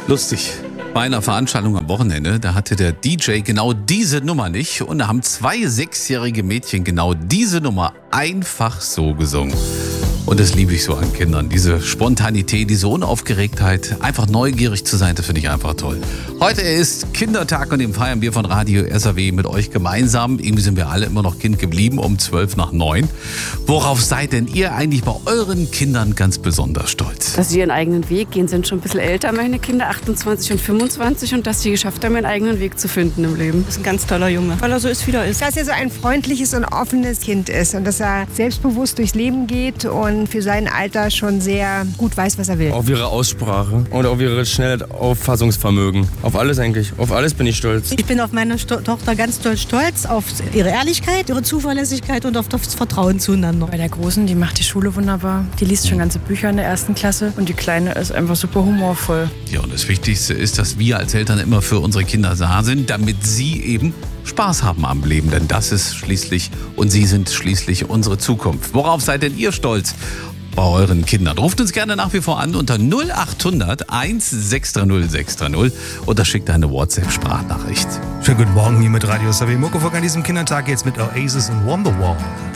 Lustig. Bei einer Veranstaltung am Wochenende, da hatte der DJ genau diese Nummer nicht und da haben 2 6-jährige Mädchen genau diese Nummer einfach so gesungen. Und das liebe ich so an Kindern, diese Spontanität, diese Unaufgeregtheit, einfach neugierig zu sein, das finde ich einfach toll. Heute ist Kindertag und den feiern wir von Radio SAW mit euch gemeinsam. Irgendwie sind wir alle immer noch Kind geblieben, um 8:55. Worauf seid denn ihr eigentlich bei euren Kindern ganz besonders stolz? Dass sie ihren eigenen Weg gehen, sind schon ein bisschen älter, meine Kinder, 28 und 25, und dass sie geschafft haben, ihren eigenen Weg zu finden im Leben. Das ist ein ganz toller Junge, weil er so ist, wie er ist. Dass er so ein freundliches und offenes Kind ist und dass er selbstbewusst durchs Leben geht und für sein Alter schon sehr gut weiß, was er will. Auf ihre Aussprache und auf ihre schnelle Auffassungsvermögen. Auf alles eigentlich. Auf alles bin ich stolz. Ich bin auf meine Tochter ganz doll stolz, auf ihre Ehrlichkeit, ihre Zuverlässigkeit und auf das Vertrauen zueinander. Bei der Großen, die macht die Schule wunderbar. Die liest schon ganze Bücher in der 1. Klasse und die Kleine ist einfach super humorvoll. Ja, und das Wichtigste ist, dass wir als Eltern immer für unsere Kinder da sind, damit sie eben Spaß haben am Leben, denn das ist schließlich und sie sind schließlich unsere Zukunft. Worauf seid denn ihr stolz bei euren Kindern? Ruft uns gerne nach wie vor an unter 0800 1630 630 oder schickt eine WhatsApp-Sprachnachricht. Schönen guten Morgen hier mit Radio SAW Muckefuck. An diesem Kindertag geht's mit Oasis und Wonderwall.